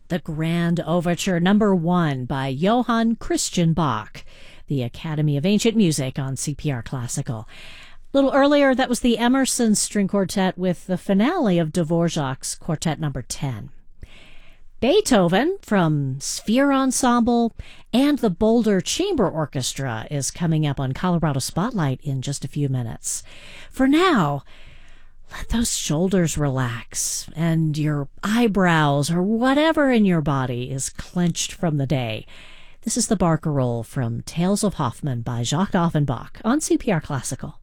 the Grand Overture Number 1 by Johann Christian Bach, the Academy of Ancient Music on CPR Classical. A little earlier, that was the Emerson String Quartet with the finale of Dvorak's Quartet Number 10. Beethoven from Sphere Ensemble and the Boulder Chamber Orchestra is coming up on Colorado Spotlight in just a few minutes. For now, let those shoulders relax and your eyebrows or whatever in your body is clenched from the day. This is the Barcarolle from Tales of Hoffmann by Jacques Offenbach on CPR Classical.